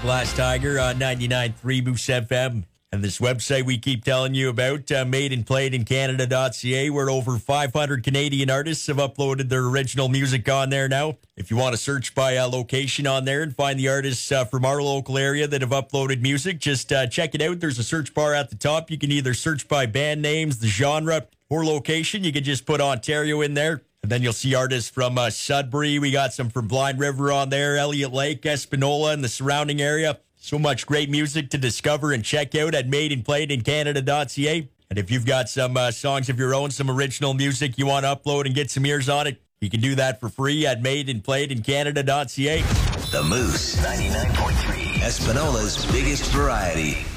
Glass Tiger on 99.3 Moose FM. And this website we keep telling you about, madeandplayedincanada.ca, where over 500 Canadian artists have uploaded their original music on there now. If you want to search by location on there and find the artists from our local area that have uploaded music, just check it out. There's a search bar at the top. You can either search by band names, the genre, or location. You can just put Ontario in there. And then you'll see artists from Sudbury. We got some from Blind River on there, Elliott Lake, Espanola, and the surrounding area. So much great music to discover and check out at madeandplayedincanada.ca. And if you've got some songs of your own, some original music you want to upload and get some ears on it, you can do that for free at madeandplayedincanada.ca. The Moose 99.3, Espanola's biggest variety.